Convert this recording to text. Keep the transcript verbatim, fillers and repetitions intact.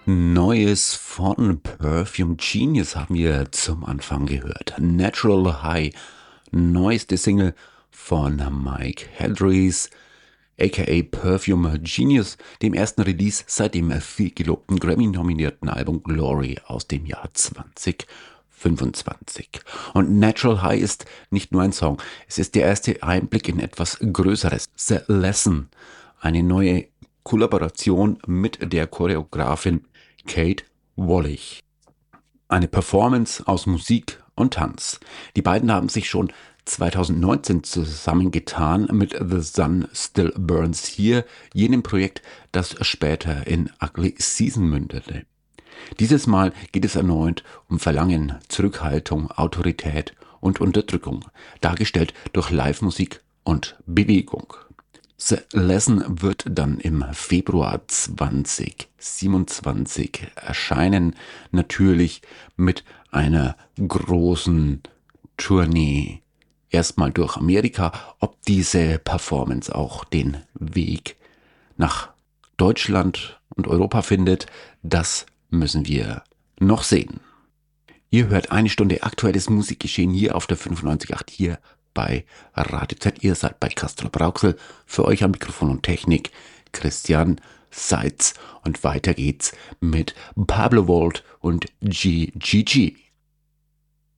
Neues von Perfume Genius haben wir zum Anfang gehört. Natural High, neueste Single von Mike Hedries, aka Perfume Genius, dem ersten Release seit dem viel gelobten Grammy-nominierten Album Glory aus dem Jahr zwanzig fünfundzwanzig. Und Natural High ist nicht nur ein Song, es ist der erste Einblick in etwas Größeres. The Lesson, eine neue Kollaboration mit der Choreografin Kate Wallich. Eine Performance aus Musik und Tanz. Die beiden haben sich schon zweitausendneunzehn zusammengetan mit The Sun Still Burns Here, jenem Projekt, das später in Ugly Season mündete. Dieses Mal geht es erneut um Verlangen, Zurückhaltung, Autorität und Unterdrückung, dargestellt durch Live-Musik und Bewegung. The Lesson wird dann im Februar zwanzig siebenundzwanzig erscheinen, natürlich mit einer großen Tournee. Erstmal durch Amerika, ob diese Performance auch den Weg nach Deutschland und Europa findet, das müssen wir noch sehen. Ihr hört eine Stunde aktuelles Musikgeschehen hier auf der fünfundneunzig Komma acht hier bei Radio Z. Ihr seid bei Castro Brauxel. Für euch am Mikrofon und Technik Christian Seitz. Und weiter geht's mit Pablo Volt und G G G.